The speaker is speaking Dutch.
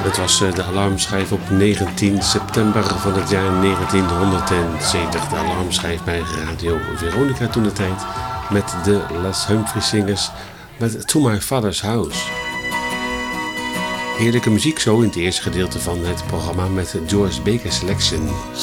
Het was de alarmschijf op 19 september van het jaar 1970. De alarmschijf bij Radio Veronica toen de tijd. Met de Les Humphrey Singers met To My Father's House. Heerlijke muziek zo in het eerste gedeelte van het programma met George Baker Selection.